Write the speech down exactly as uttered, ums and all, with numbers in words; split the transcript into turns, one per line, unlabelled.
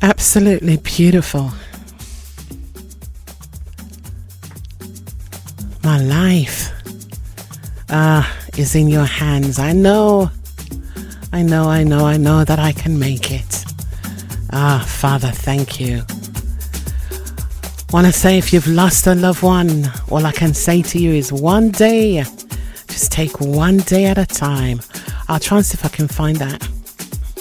Absolutely beautiful. My life uh, is in your hands. I know, I know, I know, I know that I can make it. Ah, Father, thank you. Want to say, if you've lost a loved one, all I can say to you is one day. Just take one day at a time. I'll try and see if I can find that.